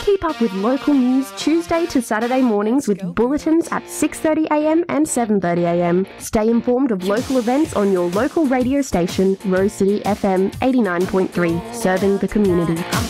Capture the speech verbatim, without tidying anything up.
Keep up with local news Tuesday to Saturday mornings with bulletins at six thirty a m and seven thirty a m. Stay informed of local events on your local radio station, Rose City F M eighty-nine point three, serving the community.